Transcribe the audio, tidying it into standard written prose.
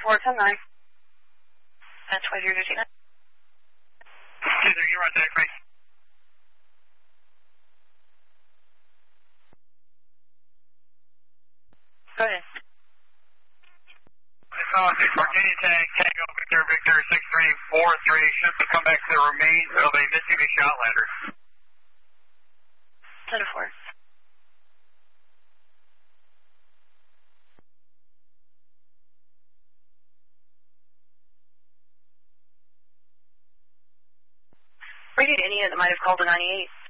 410-9. That's 2059. 20, you're on deck, right? Go ahead. Virginia Tag, Tango, Victor 6343, should come back to the remains of a Mitsubishi Outlander. 10-4. We need any that might have called the 98.